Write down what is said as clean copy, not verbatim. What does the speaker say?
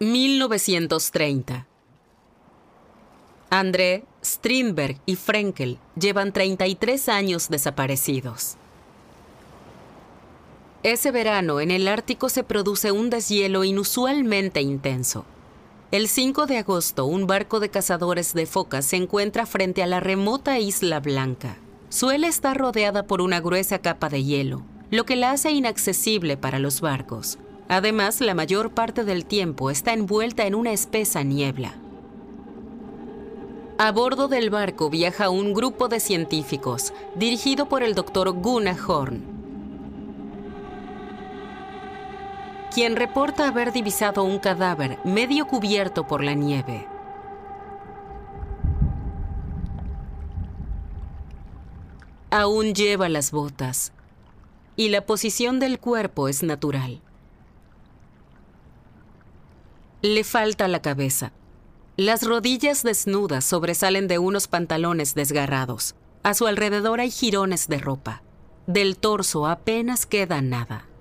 1930. André, Strindberg y Frenkel llevan 33 años desaparecidos. Ese verano, en el Ártico se produce un deshielo inusualmente intenso. El 5 de agosto, un barco de cazadores de focas se encuentra frente a la remota Isla Blanca. Suele estar rodeada por una gruesa capa de hielo, lo que la hace inaccesible para los barcos. Además, la mayor parte del tiempo está envuelta en una espesa niebla. A bordo del barco viaja un grupo de científicos, dirigido por el Dr. Gunnar Horn, quien reporta haber divisado un cadáver medio cubierto por la nieve. Aún lleva las botas, y la posición del cuerpo es natural. Le falta la cabeza. Las rodillas desnudas sobresalen de unos pantalones desgarrados. A su alrededor hay jirones de ropa. Del torso apenas queda nada.